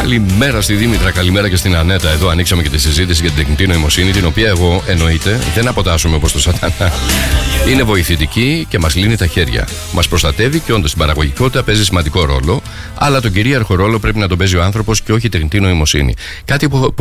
Καλημέρα στη Δήμητρα, καλημέρα και στην Ανέτα. Εδώ ανοίξαμε και τη συζήτηση για την τεχνητή νοημοσύνη, την οποία εγώ εννοείται δεν αποτάσσομαι όπως το σατανά. Είναι βοηθητική και μας λύνει τα χέρια. Μας προστατεύει και όντως στην παραγωγικότητα παίζει σημαντικό ρόλο, αλλά τον κυρίαρχο ρόλο πρέπει να τον παίζει ο άνθρωπος και όχι η τεχνητή νοημοσύνη. Κάτι που